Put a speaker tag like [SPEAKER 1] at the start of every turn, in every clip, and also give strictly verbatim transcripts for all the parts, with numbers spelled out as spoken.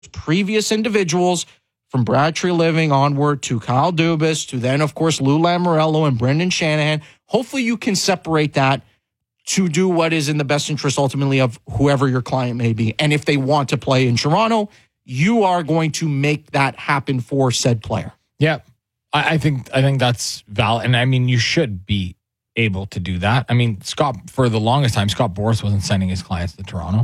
[SPEAKER 1] previous individuals from Brad Treliving onward to Kyle Dubas to then, of course, Lou Lamoriello and Brendan Shanahan. Hopefully you can separate that to do what is in the best interest ultimately of whoever your client may be. And if they want to play in Toronto, you are going to make that happen for said player.
[SPEAKER 2] Yeah, I, I think I think that's valid. And I mean, you should be able to do that. I mean, Scott, for the longest time, Scott Boras wasn't sending his clients to Toronto.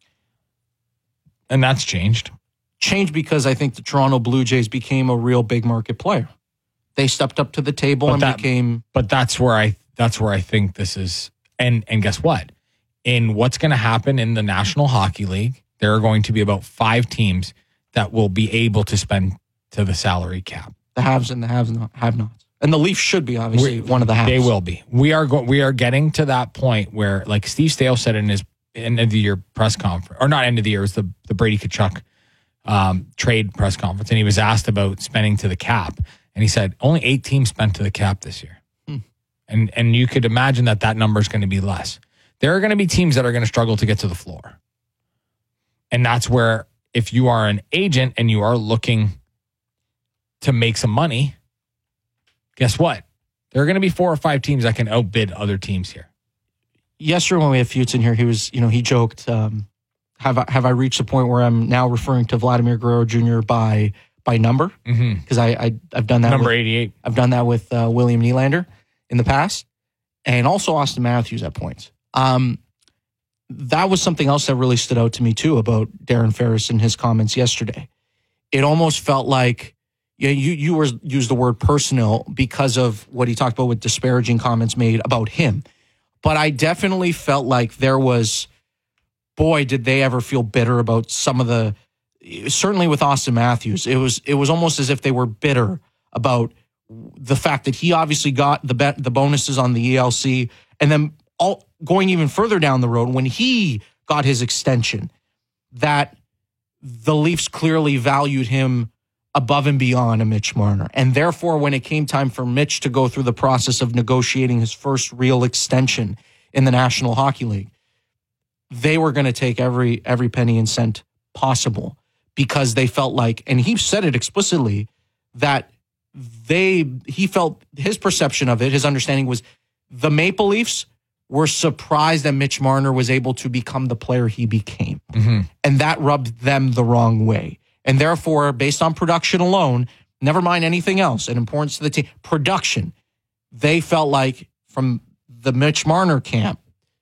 [SPEAKER 2] And that's changed.
[SPEAKER 1] Changed because I think the Toronto Blue Jays became a real big market player. They stepped up to the table
[SPEAKER 2] but
[SPEAKER 1] and
[SPEAKER 2] that,
[SPEAKER 1] became...
[SPEAKER 2] But that's where I that's where I think this is... And and guess what? In what's going to happen in the National Hockey League, there are going to be about five teams that will be able to spend to the salary cap.
[SPEAKER 1] The haves and the haves not have-nots. And the Leafs should be, obviously, We're, one of the haves.
[SPEAKER 2] They will be. We are go, we are getting to that point where, like Steve Stale said in his end of the year press conference, or not end of the year, it was the, the Brady Tkachuk um, trade press conference, and he was asked about spending to the cap. And he said, only eight teams spent to the cap this year. Hmm. And and you could imagine that that number is going to be less. There are going to be teams that are going to struggle to get to the floor. And that's where, if you are an agent and you are looking to make some money, guess what? There are going to be four or five teams that can outbid other teams here.
[SPEAKER 1] Yesterday when we had Feuds in here, he was, you know, he joked, um, have I, have I reached the point where I'm now referring to Vladimir Guerrero Junior by by number? Because mm-hmm. I, I I've done that.
[SPEAKER 2] Number
[SPEAKER 1] with,
[SPEAKER 2] eighty-eight.
[SPEAKER 1] I've done that with uh, William Nylander in the past, and also Austin Matthews at points. Um, that was something else that really stood out to me too about Darren Ferris and his comments yesterday. It almost felt like, yeah, you you were used the word personal because of what he talked about with disparaging comments made about him. But I definitely felt like there was, boy, did they ever feel bitter about some of the, certainly with Austin Matthews. It was it was almost as if they were bitter about the fact that he obviously got the be- the bonuses on the E L C, and then all, going even further down the road when he got his extension, that the Leafs clearly valued him above and beyond a Mitch Marner. And therefore, when it came time for Mitch to go through the process of negotiating his first real extension in the National Hockey League, they were going to take every every penny and cent possible because they felt like, and he said it explicitly, that they he felt his perception of it, his understanding was the Maple Leafs were surprised that Mitch Marner was able to become the player he became. Mm-hmm. And that rubbed them the wrong way. And therefore, based on production alone, never mind anything else and importance to the team, production, they felt like from the Mitch Marner camp,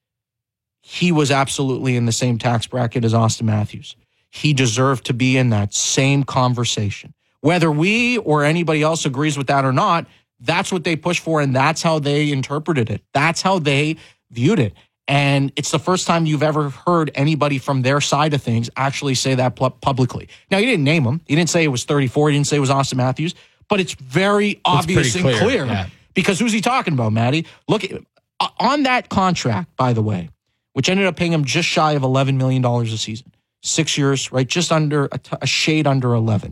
[SPEAKER 1] he was absolutely in the same tax bracket as Austin Matthews. He deserved to be in that same conversation. Whether we or anybody else agrees with that or not, that's what they pushed for, and that's how they interpreted it. That's how they viewed it. And it's the first time you've ever heard anybody from their side of things actually say that publicly. Now, he didn't name him. He didn't say it was thirty-four. He didn't say it was Austin Matthews. But it's very obvious and clear. clear
[SPEAKER 2] yeah.
[SPEAKER 1] Because who's he talking about, Maddie? Look, on that contract, by the way, which ended up paying him just shy of eleven million dollars a season. Six years, right? Just under, a, t- a shade under eleven.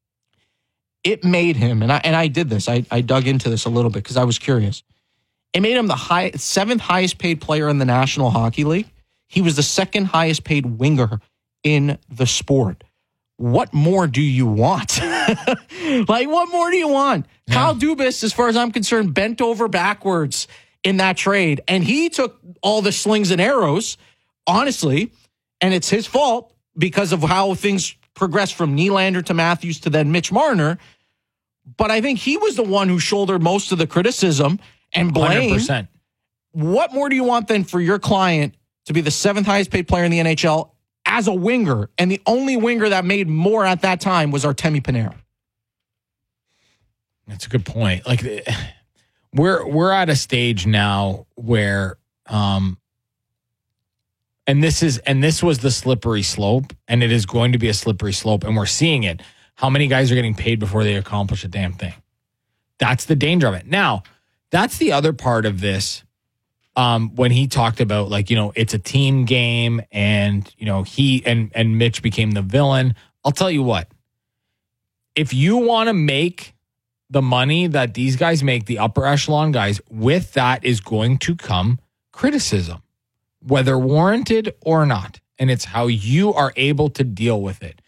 [SPEAKER 1] It made him, and I and I did this. I, I dug into this a little bit because I was curious. It made him the high, seventh highest paid player in the National Hockey League. He was the second highest paid winger in the sport. What more do you want? Like, what more do you want? Yeah. Kyle Dubas, as far as I'm concerned, bent over backwards in that trade. And he took all the slings and arrows, honestly, and it's his fault because of how things progressed from Nylander to Matthews to then Mitch Marner. But I think he was the one who shouldered most of the criticism and blame.
[SPEAKER 2] one hundred percent.
[SPEAKER 1] What more do you want than for your client to be the seventh highest paid player in the N H L as a winger? And the only winger that made more at that time was Artemi Panarin.
[SPEAKER 2] That's a good point. Like, we're we're at a stage now where, um, and this is and this was the slippery slope, and it is going to be a slippery slope, and we're seeing it. How many guys are getting paid before they accomplish a damn thing? That's the danger of it. Now, that's the other part of this. Um, when he talked about, like, you know, it's a team game, and, you know, he and and Mitch became the villain. I'll tell you what. If you want to make the money that these guys make, the upper echelon guys, with that is going to come criticism, whether warranted or not. And it's how you are able to deal with it.